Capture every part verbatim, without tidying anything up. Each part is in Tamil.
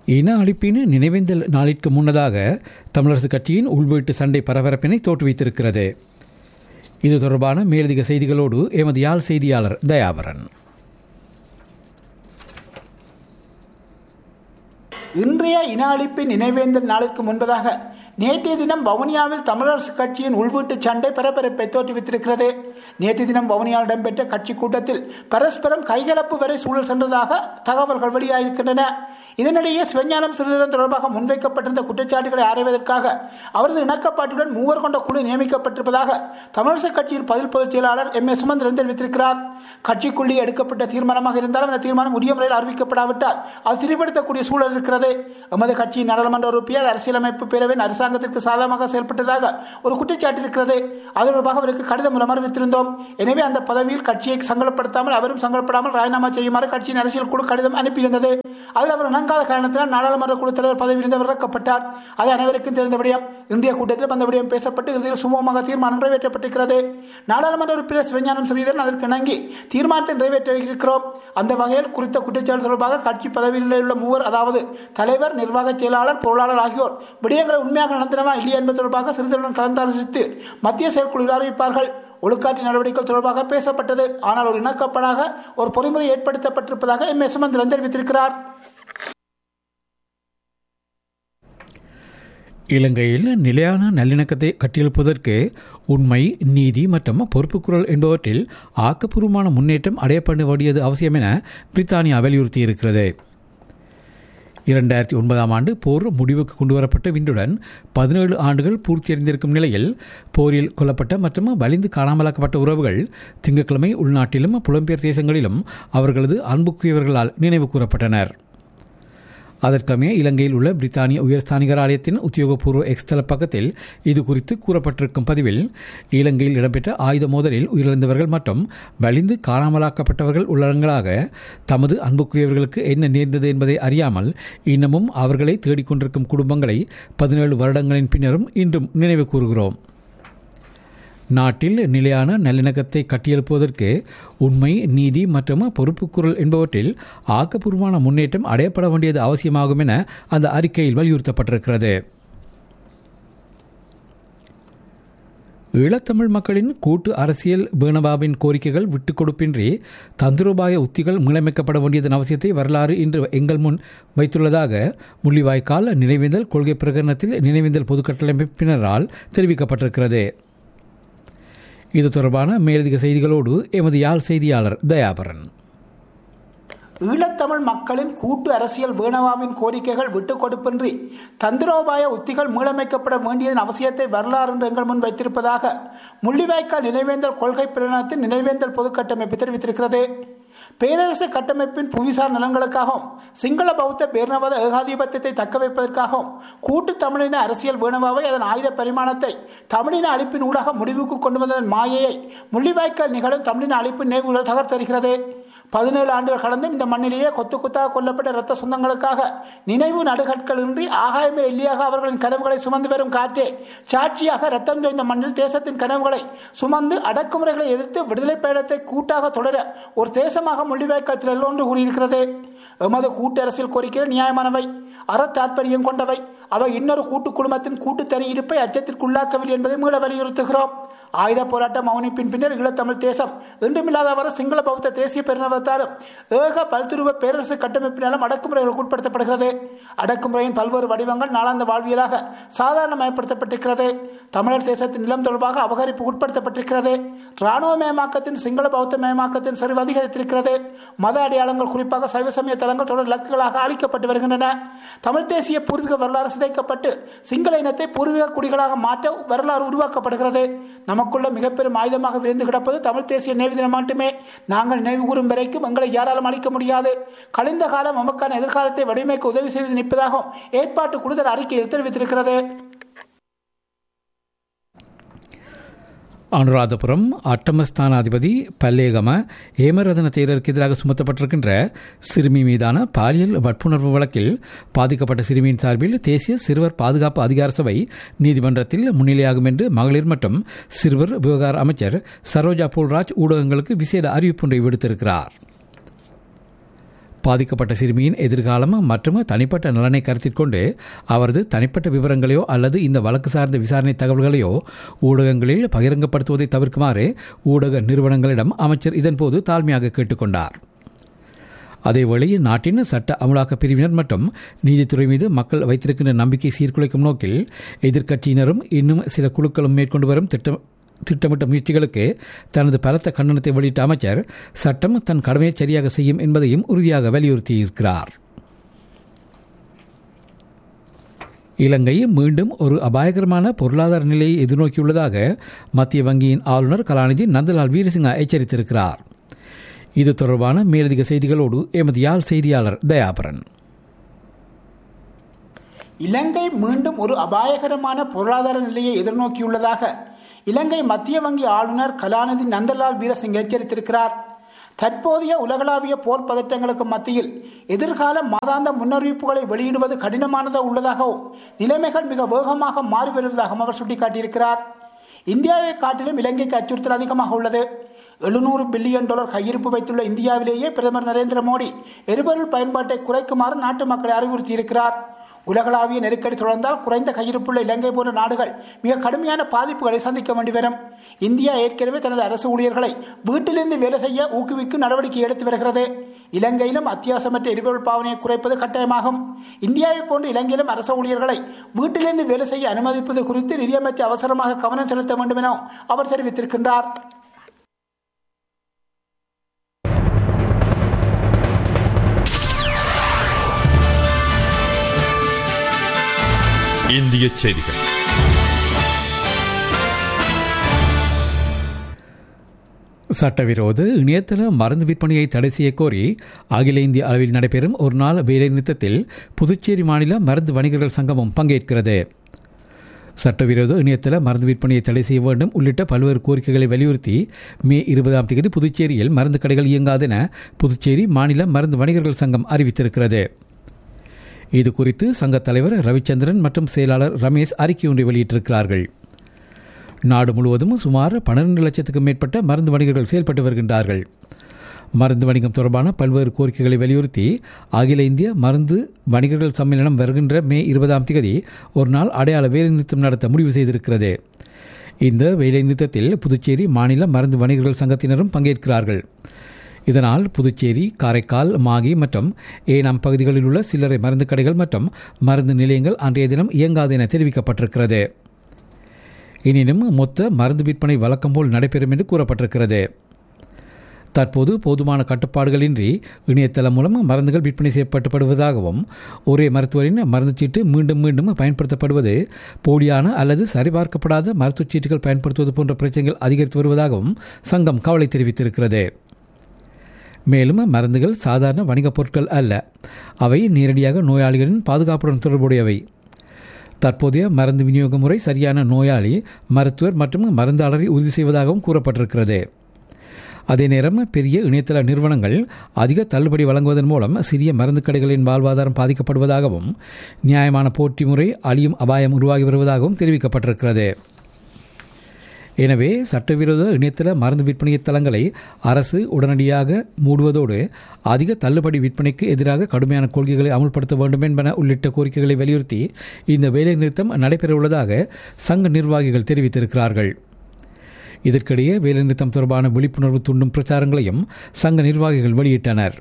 இன அழிப்பின் நினைவேந்தல் நாளிற்கு முன்னதாக தமிழரசுக் கட்சியின் உள்வீட்டு சண்டை பரபரப்பினை தோற்றுவித்திருக்கிறது. இது தொடர்பான மேலதிக செய்திகளோடு எமது யாழ் செய்தியாளர் தயாவரன். இன்றைய இன அழிப்பின் நினைவேந்தல் நாளிற்கு முன்பதாக நேற்றைய தினம் வவுனியாவில் தமிழரசுக் கட்சியின் உள்வீட்டு சண்டை பரபரப்பை தோற்றுவித்திருக்கிறது. நேற்றைய தினம் வவுனியாவில் இடம்பெற்ற கட்சி கூட்டத்தில் பரஸ்பரம் கைகலப்பு வரை சூழல் சென்றதாக தகவல்கள் வெளியாகியிருக்கின்றன. இதனிடையே சிவஞானம் சிறிதரன் தொடர்பாக முன்வைக்கப்பட்டிருந்த குற்றச்சாட்டுகளை ஆராய்வதற்காக அவரது இணக்கப்பாட்டுடன் மூவர் கொண்ட குழு நியமிக்கப்பட்டிருப்பதாக தமிழரசுக் கட்சியின் பதில் பொதுச் செயலாளர் எம் ஏ சுமந்திரன் தெரிவித்திருக்கிறார். கட்சிக்குள்ளே எடுக்கப்பட்ட தீர்மானமாக இருந்தாலும் இந்த தீர்மானம் உரிய முறையில் அறிவிக்கப்படாவிட்டால் அது திரிபடுத்தக்கூடிய சூழல் இருக்கிறது. எமது கட்சியின் நாடாளுமன்ற உறுப்பினர் அரசியலமைப்பு பேரவையின் அரசாங்கத்திற்கு சாதகமாக செயல்பட்டதாக ஒரு குற்றச்சாட்டு இருக்கிறது. அது தொடர்பாக அவருக்கு கடிதம் மூலம் அறிவித்திருந்தோம். எனவே அந்த பதவியில் கட்சியை சங்கடப்படுத்தாமல் அவரும் சங்கடப்படாமல் ராஜினாமா செய்யுமாறு கட்சியின் அரசியல் குழு கடிதம் அனுப்பியிருந்தது. அதில் அவர் இணங்காத காரணத்தினால் நாடாளுமன்ற குழு தலைவர் பதவியிலிருந்து அவர் இறக்கப்பட்டார். அது அனைவருக்கும் தெரிந்த விடயம். இந்திய கூட்டத்தில் அந்த விடயம் பேசப்பட்டு இறுதியில் சுமூகமாக தீர்மானம் நிறைவேற்றப்பட்டிருக்கிறது. நாடாளுமன்ற உறுப்பினர் சிவஞானம் ஸ்ரீதரன் அதற்கு இணங்கி தீர்மானத்தை நிறைவேற்ற இருக்கிறோம். அந்த வகையில் குறித்த குற்றச்சாட்டு தொடர்பாக கட்சி பதவியில் உள்ள மூவர், அதாவது தலைவர், நிர்வாக செயலாளர், பொருளாளர் ஆகியோர் விடயங்களை உண்மையாக நடந்தனவா இல்லையா என்பது தொடர்பாக சிறிதருடன் கலந்தாலோசித்து மத்திய செயற்குழு அறிவிப்பார்கள். ஒழுக்காற்று நடவடிக்கைகள் தொடர்பாக பேசப்பட்டது. ஆனால் ஒரு இணக்கப்படாக ஒரு பொறிமுறை ஏற்படுத்தப்பட்டிருப்பதாக எம் ஏ சுமந்திரன் தெரிவித்திருக்கிறார். இலங்கையில் நிலையான நல்லிணக்கத்தை கட்டியெழுப்பதற்கு உண்மை, நீதி மற்றும் பொறுப்புக்குரல் என்பவற்றில் ஆக்கப்பூர்வமான முன்னேற்றம் அடையப்பட வேண்டியது அவசியம் என பிரித்தானியா வலியுறுத்தியிருக்கிறது. இரண்டாயிரத்தி ஒன்பதாம் ஆண்டு போர் முடிவுக்கு கொண்டுவரப்பட்ட வின்றுடன் பதினேழு ஆண்டுகள் பூர்த்தியடைந்திருக்கும் நிலையில் போரில் கொல்லப்பட்ட மற்றும் வலிந்து காணாமலாக்கப்பட்ட உறவுகள் திங்கட்கிழமை உள்நாட்டிலும் புலம்பெயர் தேசங்களிலும் அவர்களது அன்புக்குரியவர்களால் நினைவு கூறப்பட்டனர். அதற்கமைய இலங்கையில் உள்ள பிரித்தானிய உயர்ஸ்தானிகர் ஆலயத்தின் உத்தியோகபூர்வ எக்ஸ் தள பக்கத்தில் இது குறித்து கூறப்பட்டிருக்கும் பதிவில், இலங்கையில் இடம்பெற்ற ஆயுத மோதலில் உயிரிழந்தவர்கள் மற்றும் வலிந்து காணாமலாக்கப்பட்டவர்கள் உள்ளடங்களாக தமது அன்புக்குரியவர்களுக்கு என்ன நேர்ந்தது என்பதை அறியாமல் இன்னமும் அவர்களை தேடிக்கொண்டிருக்கும் குடும்பங்களை பதினேழு வருடங்களின் பின்னரும் இன்றும் நினைவு கூறுகிறோம். நாட்டில் நிலையான நல்லிணக்கத்தை கட்டியெழுப்புவதற்கு உண்மை, நீதி மற்றும் பொறுப்புக்குரல் என்பவற்றில் ஆக்கப்பூர்வமான முன்னேற்றம் அடையப்பட வேண்டியது அவசியமாகும் என அந்த அறிக்கையில் வலியுறுத்தப்பட்டிருக்கிறது. ஈழத்தமிழ் மக்களின் கூட்டு அரசியல் பேணபாவின் கோரிக்கைகள் விட்டுக் கொடுப்பின்றி தந்திரோபாய உத்திகள் மீளமைக்கப்பட வேண்டியதன் அவசியத்தை வரலாறு இன்று எங்கள் முன் வைத்துள்ளதாக முள்ளிவாய்க்கால் நினைவேந்தல் கொள்கை பிரகடனத்தில் நினைவேந்தல் பொதுக்கட்டமைப்பினரால் தெரிவிக்கப்பட்டிருக்கிறது. இது தொடர்பான மேலதிக செய்திகளோடு எமது யாழ் செய்தியாளர் தயாபரன். ஈழத்தமிழ் மக்களின் கூட்டு அரசியல் வேணவாவின் கோரிக்கைகள் விட்டுக் கொடுப்பின்றி தந்திரோபாய உத்திகள் மீளமைக்கப்பட வேண்டியதன் அவசியத்தை வரலாறு என்று எங்கள் முன் வைத்திருப்பதாக முள்ளிவாய்க்கால் நினைவேந்தல் கொள்கை பிரகடனத்தின் நினைவேந்தல் பொதுக்கட்டமைப்பு தெரிவித்திருக்கிறது. பேரரசு கட்டமைப்பின் புவிசார் நலன்களுக்காகவும் சிங்கள பௌத்த பேரணவாத ஏகாதிபத்தியத்தை தக்க வைப்பதற்காகவும் கூட்டு தமிழின அரசியல் வேணவாவை அதன் ஆயுத பரிமாணத்தை தமிழின அழிப்பின் ஊடாக முடிவுக்கு கொண்டு வந்ததன் மாயையை முள்ளிவாய்க்கால் நிகழும் தமிழின அழிப்பின் நினைவுகள் தகர்த்தருகிறது. பதினேழு ஆண்டுகள் கடந்தும் இந்த மண்ணிலேயே கொத்து கொத்தாக கொல்லப்பட்ட இரத்த சொந்தங்களுக்காக நினைவு நடுகற்கள் இன்றி ஆகாயமே எல்லியாக அவர்களின் கனவுகளை சுமந்து வரும் காற்றே சாட்சியாக ரத்தம் தோய்ந்த மண்ணில் தேசத்தின் கனவுகளை சுமந்து அடக்குமுறைகளை எதிர்த்து விடுதலை பயணத்தை கூட்டாக தொடர ஒரு தேசமாக முள்ளிவாய்க்கால் ஒன்று கூறியிருக்கிறது. எமது கூட்டு அரசியல் கோரிக்கைகள் நியாயமானவை, அறத்தாற்பரியம் கொண்டவை. அவை இன்னொரு கூட்டு குடும்பத்தின் கூட்டு தனி இருப்பை அச்சத்திற்குள்ளாக்கவில்லை என்பதை மீள வலியுறுத்துகிறோம். ஆயுத போராட்டம் மௌனிப்பின் பின்னர் ஈழத்தமிழ் தேசம் இன்றுமில்லாதவரை சிங்கள பௌத்த தேசிய பெருநவத்தாரும் ஏக பல்துருவ பேரரசு கட்டமைப்பினாலும் அடக்குமுறைகளுக்கு உட்படுத்தப்படுகிறது. அடக்குமுறையின் பல்வேறு வடிவங்கள் நாளாந்த வாழ்வியலாக சாதாரணமயப்படுத்தப்பட்டிருக்கிறது. தமிழர் தேசத்தின் நிலம் தொடர்பாக அபகரிப்பு உட்படுத்தப்பட்டிருக்கிறது. இராணுவ மயமாக்கத்தின் சிங்கள பௌத்த மயமாக்கத்தின் சரிவு அதிகரித்திருக்கிறது. மத அடையாளங்கள், குறிப்பாக சைவ சமய தலங்கள் தொடர் இலக்குகளாக அளிக்கப்பட்டு வருகின்றன. தமிழ் தேசிய பூர்வீக வரலாறு சிதைக்கப்பட்டு சிங்கள இனத்தை பூர்வீக குடிகளாக மாற்ற வரலாறு உருவாக்கப்படுகிறது. நமக்குள்ள மிகப்பெரும் ஆயுதமாக விரைந்து கிடப்பது தமிழ் தேசிய நினைவு தினம் மட்டுமே. நாங்கள் நினைவு கூறும் வரைக்கும் எங்களை யாராலும் அளிக்க முடியாது. கழிந்த காலம் நமக்கான எதிர்காலத்தை வடிவமைக்க உதவி செய்து நிற்பதாகவும் ஏற்பாட்டு குழுதல் அறிக்கையில் தெரிவித்திருக்கிறது. அனுராதபுரம் அட்டமஸ்தானாதிபதி பல்லேகம ஏமரதன தேரருக்கு எதிராக சுமத்தப்பட்டிருக்கின்ற சிறுமி மீதான பாலியல் வன்புணர்வு வழக்கில் பாதிக்கப்பட்ட சிறுமியின் சார்பில் தேசிய சிறுவர் பாதுகாப்பு அதிகார சபை நீதிமன்றத்தில் முன்னிலையாகும் என்று மகளிர் மற்றும் சிறுவர் விவகார அமைச்சர் சரோஜா போல்ராஜ் ஊடகங்களுக்கு விசேட அறிவிப்பொன்றை விடுத்திருக்கிறார். பாதிக்கப்பட்ட சிறுமியின் எதிர்காலம் மற்றும் தனிப்பட்ட நலனை கருத்தில் கொண்டு அவரது தனிப்பட்ட விவரங்களையோ அல்லது இந்த வழக்கு சார்ந்த விசாரணை தகவல்களையோ ஊடகங்களில் பகிரங்கப்படுத்துவதை தவிர்க்குமாறு ஊடக நிறுவனங்களிடம் அமைச்சர் இதன்போது தாழ்மையாக கேட்டுக்கொண்டார். அதேவேளை நாட்டின் சட்ட அமலாக்க பிரிவினர் மற்றும் நீதித்துறை மீது மக்கள் வைத்திருக்கின்ற நம்பிக்கை சீர்குலைக்கும் நோக்கில் எதிர்க்கட்சியினரும் இன்னும் சில குழுக்களும் மேற்கொண்டு வரும் திட்டம் திட்டமிட்ட முயற்சிகளுக்கு தனது பலத்த கண்டனத்தை வெளியிட்ட அமைச்சர் சட்டம் தன் கடமையை சரியாக செய்யும் என்பதையும் உறுதியாக வலியுறுத்தியிருக்கிறார். இலங்கை மீண்டும் ஒரு அபாயகரமான பொருளாதார நிலையை எதிர்நோக்கியுள்ளதாக மத்திய வங்கியின் ஆளுநர் கலாநிதி நந்தலால் வீரசிங்கா எச்சரித்திருக்கிறார். இது தொடர்பான மேலதிக செய்திகளோடு எமது யாழ் செய்தியாளர் தயாபரன். இலங்கை மீண்டும் ஒரு அபாயகரமான பொருளாதார நிலையை எதிர்நோக்கியுள்ளதாக இலங்கை மத்திய வங்கி ஆளுநர் கலாநிதி நந்தலால் வீரசிங்க எச்சரித்திருக்கிறார். தற்போதைய உலகளாவிய போர் பதற்றங்களுக்கு மத்தியில் எதிர்கால மாதாந்த முன்னறிவிப்புகளை வெளியிடுவது கடினமானதாக உள்ளதாகவும் நிலைமைகள் மிக வேகமாக மாறி வருவதாகவும் அவர் சுட்டிக்காட்டியிருக்கிறார். இந்தியாவை காட்டிலும் இலங்கைக்கு அச்சுறுத்தல் அதிகமாக உள்ளது. எழுநூறு பில்லியன் டாலர் கையிருப்பு வைத்துள்ள இந்தியாவிலேயே பிரதமர் நரேந்திர மோடி எரிபொருள் பயன்பாட்டை குறைக்குமாறு நாட்டு மக்களை அறிவுறுத்தியிருக்கிறார். உலகளாவிய நெருக்கடி தொடர்ந்தால் குறைந்த கையிருப்புள்ள இலங்கை போன்ற நாடுகள் மிக கடுமையான பாதிப்புகளை சந்திக்க வேண்டி வரும். இந்தியா ஏற்கனவே தனது அரசு ஊழியர்களை வீட்டிலிருந்து வேலை செய்ய ஊக்குவிக்கும் நடவடிக்கை எடுத்து வருகிறது. இலங்கையிலும் அத்தியாவசியமற்ற எரிபொருள் பாவனையை குறைப்பது கட்டாயமாகும். இந்தியாவை போன்று இலங்கையிலும் அரசு ஊழியர்களை வீட்டிலிருந்து வேலை செய்ய அனுமதிப்பது குறித்து நிதியமைச்சர் அவசரமாக கவனம் செலுத்த வேண்டும் என அவர் தெரிவித்திருக்கின்றார். இந்திய செய்திகள். சட்டவிரோத இணையதள மருந்து விற்பனையை தடை செய்ய கோரி அகில இந்திய அளவில் நடைபெறும் ஒரு நாள் வேலைநிறுத்தத்தில் புதுச்சேரி மாநில மருந்து வணிகர்கள் சங்கமும் பங்கேற்கிறது. சட்டவிரோத இணையதள மருந்து விற்பனையை தடை செய்ய வேண்டும் உள்ளிட்ட பல்வேறு கோரிக்கைகளை வலியுறுத்தி மே இருபதாம் தேதி புதுச்சேரியில் மருந்து கடைகள் இயங்காதென புதுச்சேரி மாநில மருந்து வணிகர்கள் சங்கம் அறிவித்திருக்கிறது. இதுகுறித்து சங்க தலைவர் ரவிச்சந்திரன் மற்றும் செயலாளர் ரமேஷ் அறிக்கை ஒன்றை வெளியிட்டிருக்கிறார்கள். நாடு முழுவதும் சுமார் பன்னிரண்டு லட்சத்துக்கும் மேற்பட்ட மருந்து வணிகர்கள் செயல்பட்டு வருகின்றார்கள். மருந்து வணிகம் தொடர்பான பல்வேறு கோரிக்கைகளை வலியுறுத்தி அகில இந்திய மருந்து வணிகர்கள் சம்மேளனம் வருகின்ற மே இருபதாம் தேதி ஒரு நாள் அடையாள வேலைநிறுத்தம் நடத்த முடிவு செய்திருக்கிறது. இந்த வேலைநிறுத்தத்தில் புதுச்சேரி மாநில மருந்து வணிகர்கள் சங்கத்தினரும் பங்கேற்கிறார்கள். இதனால் புதுச்சேரி, காரைக்கால், மாகி மற்றும் ஏனாம் பகுதிகளில் உள்ள சில்லறை மருந்து கடைகள் மற்றும் மருந்து நிலையங்கள் அன்றைய தினம் இயங்காது என தெரிவிக்கப்பட்டிருக்கிறது. எனினும் மொத்த மருந்து விற்பனை வழக்கம் போல் நடைபெறும் என்று கூறப்பட்டிருக்கிறது. தற்போது போதுமான கட்டுப்பாடுகளின்றி இணையதளம் மூலம் மருந்துகள் விற்பனை செய்யப்பட்டுப்படுவதாகவும் ஒரே மருத்துவரின் மருந்து சீட்டு மீண்டும் மீண்டும் பயன்படுத்தப்படுவது, போலியான அல்லது சரிபார்க்கப்படாத மருத்துவ சீட்டுகள் பயன்படுத்துவது போன்ற பிரச்சனைகள் அதிகரித்து வருவதாகவும் சங்கம் கவலை தெரிவித்திருக்கிறது. மேலும் மருந்துகள் சாதாரண வணிகப் பொருட்கள் அல்ல, அவை நேரடியாக நோயாளிகளின் பாதுகாப்புடன் தொடர்புடையவை. தற்போதைய மருந்து விநியோக முறை சரியான நோயாளி, மருத்துவர் மற்றும் மருந்தாளரை உறுதி செய்வதாகவும் கூறப்பட்டிருக்கிறது. அதே நேரம் பெரிய இணையதள நிறுவனங்கள் அதிக தள்ளுபடி வழங்குவதன் மூலம் சிறிய மருந்து கடைகளின் வாழ்வாதாரம் பாதிக்கப்படுவதாகவும் நியாயமான போட்டி முறை அழியும் அபாயம் உருவாகி வருவதாகவும் தெரிவிக்கப்பட்டிருக்கிறது. எனவே சட்டவிரோத இணையதள மருந்து விற்பனை தளங்களை அரசு உடனடியாக மூடுவதோடு அதிக தள்ளுபடி விற்பனைக்கு எதிராக கடுமையான கொள்கைகளை அமல்படுத்த வேண்டும் என்பன உள்ளிட்ட கோரிக்கைகளை வலியுறுத்தி இந்த வேலைநிறுத்தம் நடைபெறவுள்ளதாக சங்க நிர்வாகிகள் தெரிவித்திருக்கிறார்கள். இதற்கிடையே வேலைநிறுத்தம் தொடர்பான விழிப்புணர்வு தூண்டும் பிரச்சாரங்களையும் சங்க நிர்வாகிகள் வெளியிட்டனர்.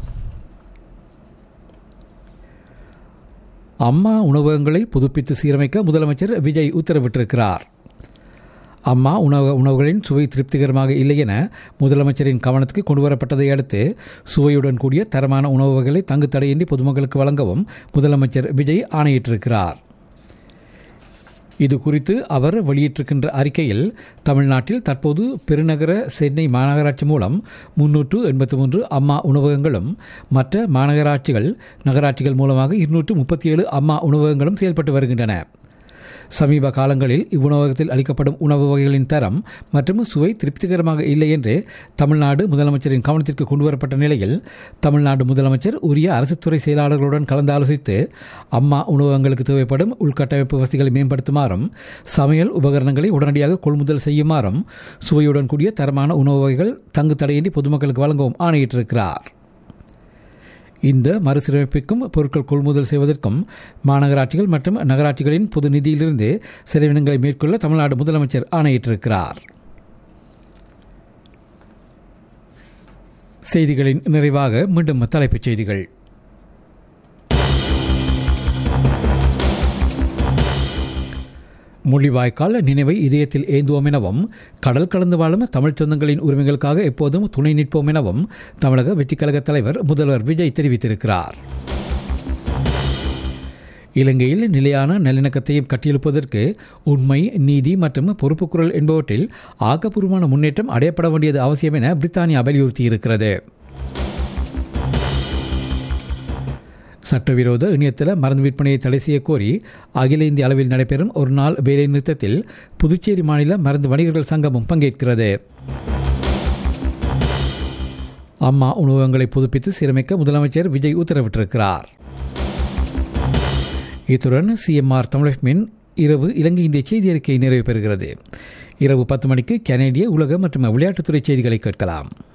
அம்மா உணவகங்களை புதுப்பித்து சீரமைக்க முதலமைச்சர் விஜய் உத்தரவிட்டிருக்கிறார். அம்மா உணவு உணவுகளின் சுவை திருப்திகரமாக இல்லை என முதலமைச்சரின் கவனத்துக்கு கொண்டுவரப்பட்டதை அடுத்து சுவையுடன் கூடிய தரமான உணவு வகைகளை தங்கு தடையின்றி பொதுமக்களுக்கு வழங்கவும் முதலமைச்சர் விஜய் ஆணையிட்டிருக்கிறார். இது குறித்து அவர் வெளியிட்டிருக்கின்ற அறிக்கையில் தமிழ்நாட்டில் தற்போது பெருநகர சென்னை மாநகராட்சி மூலம் முன்னூற்று எண்பத்தி மூன்று அம்மா உணவகங்களும் மற்ற மாநகராட்சிகள் நகராட்சிகள் மூலமாக இருநூற்று முப்பத்தி ஏழு அம்மா உணவகங்களும் செயல்பட்டு வருகின்றன. சமீப காலங்களில் இவ்வுணவகத்தில் அளிக்கப்படும் உணவு வகைகளின் தரம் மற்றும் சுவை திருப்திகரமாக இல்லை என்று தமிழ்நாடு முதலமைச்சரின் கவனத்திற்கு கொண்டுவரப்பட்ட நிலையில் தமிழ்நாடு முதலமைச்சர் உரிய அரசுத்துறை செயலாளர்களுடன் கலந்தாலோசித்து அம்மா உணவகங்களுக்கு தேவைப்படும் உள்கட்டமைப்பு வசதிகளை மேம்படுத்துமாறும் சமையல் உபகரணங்களை உடனடியாக கொள்முதல் செய்யுமாறும் சுவையுடன் கூடிய தரமான உணவு வகைகள் தங்கு தடையின்றி பொதுமக்களுக்கு வழங்கவும் ஆணையிட்டிருக்கிறார். இந்த மறுசீரமைப்பிற்கும் பொருட்கள் கொள்முதல் செய்வதற்கும் மாநகராட்சிகள் மற்றும் நகராட்சிகளின் பொது நிதியிலிருந்து செலவினங்களை மேற்கொள்ள தமிழ்நாடு முதலமைச்சர் ஆணையிட்டிருக்கிறார். செய்திகளின் நிறைவாக மீண்டும் தலைப்புச் செய்திகள். முள்ளிவாய்க்கால் நினைவை இதயத்தில் ஏந்துவோம் எனவும் கடல் கலந்து வாழும் தமிழ் சொந்தங்களின் உரிமைகளுக்காக எப்போதும் துணை நிற்போம் எனவும் தமிழக வெற்றிக் கழக தலைவர் முதல்வர் விஜய் தெரிவித்திருக்கிறார். இலங்கையில் நிலையான நல்லிணக்கத்தையும் கட்டியெழுப்பதற்கு உண்மை, நீதி மற்றும் பொறுப்புக்குரல் என்பவற்றில் ஆக்கப்பூர்வமான முன்னேற்றம் அடையப்பட வேண்டியது அவசியம் என பிரித்தானியா வலியுறுத்தியிருக்கிறது. சட்டவிரோத இணையதள மருந்து விற்பனையை தடை செய்ய கோரி அகில இந்திய அளவில் நடைபெறும் ஒரு நாள் வேலை நிறுத்தத்தில் புதுச்சேரி மாநில மருந்து வணிகர்கள் சங்கமும் பங்கேற்கிறது. அம்மா உணவகங்களை புதுப்பித்து சீரமைக்க முதலமைச்சர் விஜய் உத்தரவிட்டிருக்கிறார். இத்துடன் சிஎம்ஆர் தமிழகமின் இரவு இலங்கை இந்திய செய்தி அறிக்கை நிறைவு பெறுகிறது. இரவு பத்து மணிக்கு கனேடிய உலக மற்றும் விளையாட்டுத்துறை செய்திகளை கேட்கலாம்.